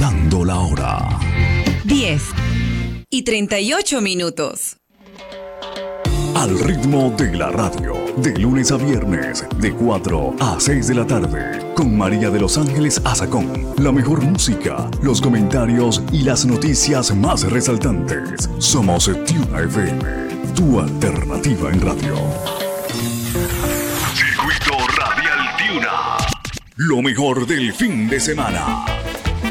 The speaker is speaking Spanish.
Marcando la hora. 10:38. Al ritmo de la radio, de lunes a viernes, de 4 a 6 de la tarde, con María de Los Ángeles Azacón. La mejor música, los comentarios y las noticias más resaltantes. Somos Tiuna FM, tu alternativa en radio. Circuito Radial Tiuna. Lo mejor del fin de semana.